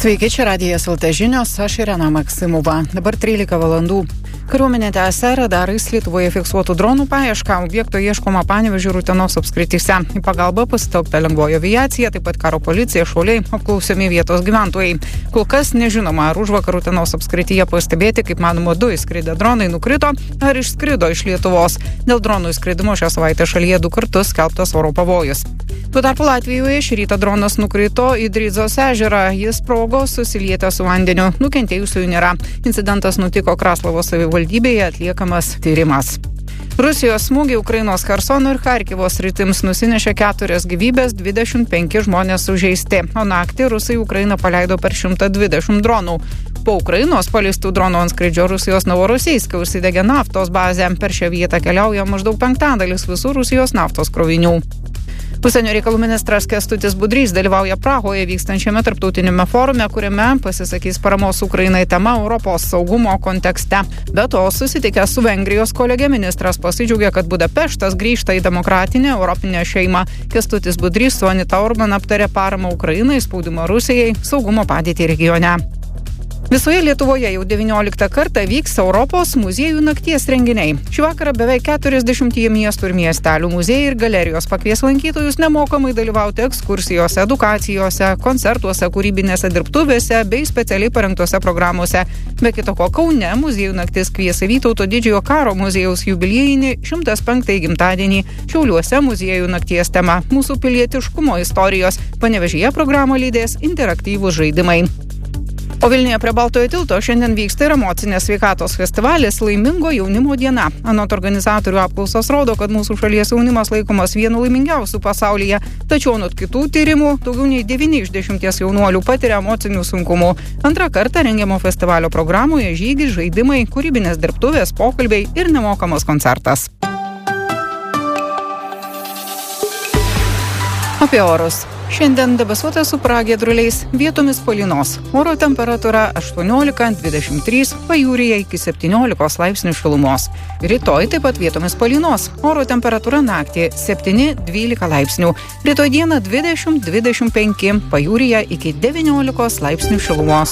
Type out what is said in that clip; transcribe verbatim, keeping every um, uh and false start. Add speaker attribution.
Speaker 1: Sveiki, čia Radijas L T žinios, aš Irena Maksimova. Dabar trylika valandų. Kariuomenė tęsia radarais Lietuvoje fiksuotų dronų paiešką. Objekto ieškoma Panevėžio ir Utenos apskrityse. Į pagalbą pasitelkta lengvoji aviacija, taip pat karo policija, šauliai, apklausiami vietos gyventojai. Kol kas nežinoma, ar užvakar Utenos apskrityje pastebėti, kaip manoma, du įskridę dronai nukrito ar išskrido iš Lietuvos. Dėl dronų įskridimo šią savaitę šalyje du kartus skelbtas oro pavojus. Tuo tarpu Latvijoje šį rytą dronas nukrito į Drydzos ežerą. Jis sprogo susilietę su vandeniu. Nukentėjusiųjų nėra. Incidentas nutiko Kraslavos savivaldybėje, atliekamas tyrimas. Rusijos smūgiai Ukrainos Chersono ir Charkivo sritims nusinešė keturias gyvybės, dvidešimt penki žmonės sužeisti, o naktį rusai Ukrainą paleido per šimtą dvidešimt dronų. Po Ukrainos paleistų dronų antskrydžio Rusijos Novorosijske užsidegė naftos bazė. Per šią vietą keliauja maždaug penktadalis visų Rusijos naftos krovinių. Užsienio reikalų ministras Kęstutis Budrys dalyvauja Prahoje vykstančiame tarptautinėme forume, kuriame pasisakys paramos Ukrainai tema Europos saugumo kontekste. Be to, susitikęs su Vengrijos kolegė ministras pasidžiaugė, kad Budapeštas grįžta į demokratinę europinę šeimą. Kęstutis Budrys su Anita Orban aptarė paramą Ukrainai, spaudimą Rusijai, saugumo padėtį regione. Visoje Lietuvoje jau devynioliktą kartą vyks Europos muziejų nakties renginiai. Šį vakarą beveik keturiasdešimtyje miestų ir miestelių muziejai ir galerijos pakvies lankytojus nemokamai dalyvauti ekskursijose, edukacijose, koncertuose, kūrybinėse dirbtuvėse bei specialiai parengtose programuose. Be kito ko, Kaune muziejų naktis kvies Vytauto didžiojo karo muziejaus jubiliejinį šimtas penktąjį gimtadienį. Šiauliuose muziejų nakties tema mūsų pilietiškumo istorijos. Panevėžyje programą lydės interaktyvūs žaidimai. O Vilniuje prie Baltojo tilto šiandien vyksta ir emocinės sveikatos festivalis Laimingo jaunimo diena. Anot organizatorių apklausos rodo, kad mūsų šalies jaunimas laikomas vienu laimingiausių pasaulyje. Tačiau anot kitų tyrimų, daugiau nei devyni iš dešimties jaunuolių patiria emocinių sunkumų. Antrą kartą rengiamo festivalio programoje žygis, žaidimai, kūrybinės dirbtuvės, pokalbiai ir nemokamas koncertas. Apie orus. Šiandien debesuota su pragiedruliais, vietomis palynos. Oro temperatūra aštuoniolika dvidešimt trys, pajūryje iki septyniolikos laipsnių šilumos. Rytoj taip pat vietomis palynos. Oro temperatūra naktį septyni dvylika laipsnių. Rytoj dieną dvidešimt dvidešimt penki, pajūryje iki devyniolikos laipsnių šilumos.